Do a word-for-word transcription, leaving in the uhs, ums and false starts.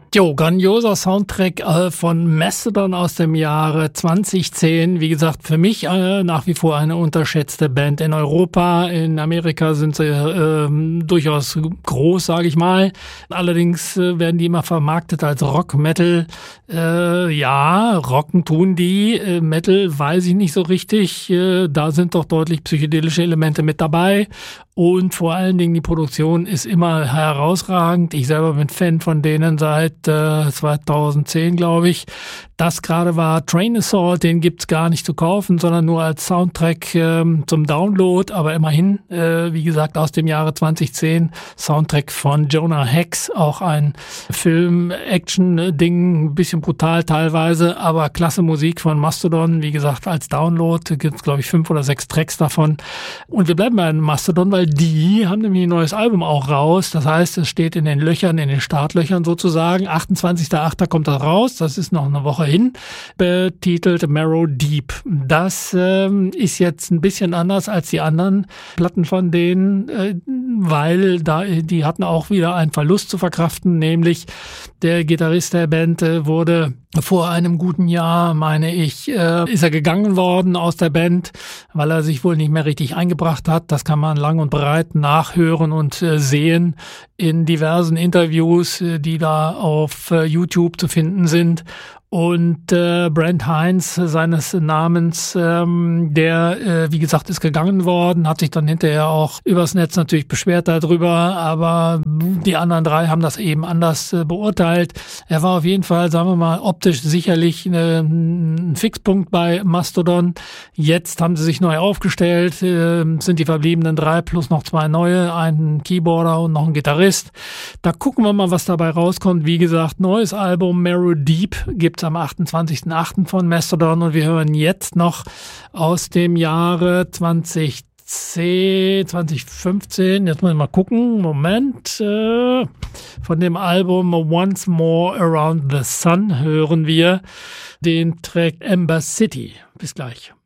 Jo, grandioser Soundtrack äh, von Mastodon aus dem Jahre zwanzig zehn. Wie gesagt, für mich äh, nach wie vor eine unterschätzte Band in Europa. In Amerika sind sie äh, durchaus groß, sage ich mal. Allerdings äh, werden die immer vermarktet als Rock-Metal. Äh, ja, rocken tun die. Äh, Metal weiß ich nicht so richtig. Äh, da sind doch deutlich psychedelische Elemente mit dabei. Und vor allen Dingen die Produktion ist immer herausragend. Ich selber bin Fan von denen seit äh, zweitausendzehn, glaube ich. Das gerade war Train Assault, den gibt's gar nicht zu kaufen, sondern nur als Soundtrack ähm, zum Download. Aber immerhin, äh, wie gesagt, aus dem Jahre zwanzig zehn, Soundtrack von Jonah Hex, auch ein Film-Action-Ding, ein bisschen brutal teilweise, aber klasse Musik von Mastodon. Wie gesagt, als Download gibt's, glaube ich, fünf oder sechs Tracks davon. Und wir bleiben bei Mastodon, weil die haben nämlich ein neues Album auch raus. Das heißt, es steht in den Löchern, in den Startlöchern sozusagen. achtundzwanzigster achter kommt das raus. Das ist noch eine Woche hin. Betitelt Marrow Deep. Das ähm, ist jetzt ein bisschen anders als die anderen Platten von denen, äh, weil da die hatten auch wieder einen Verlust zu verkraften, nämlich der Gitarrist der Band äh, wurde vor einem guten Jahr, meine ich, äh, ist er gegangen worden aus der Band, weil er sich wohl nicht mehr richtig eingebracht hat. Das kann man lang und breit nachhören und äh, sehen in diversen Interviews, äh, die da auf äh, YouTube zu finden sind. Und äh, Brent Hinds, seines Namens, ähm, der, äh, wie gesagt, ist gegangen worden, hat sich dann hinterher auch übers Netz natürlich beschwert darüber, aber die anderen drei haben das eben anders äh, beurteilt. Er war auf jeden Fall, sagen wir mal, optisch sicherlich äh, ein Fixpunkt bei Mastodon. Jetzt haben sie sich neu aufgestellt, äh, sind die verbliebenen drei plus noch zwei neue, ein Keyboarder und noch ein Gitarrist. Da gucken wir mal, was dabei rauskommt. Wie gesagt, neues Album Marrow Deep gibt am achtundzwanzigster achter von Mastodon und wir hören jetzt noch aus dem Jahre zwanzig zehn, zwanzig fünfzehn, jetzt muss ich mal gucken, Moment, äh, von dem Album Once More Around the Sun hören wir den Track Ember City. Bis gleich.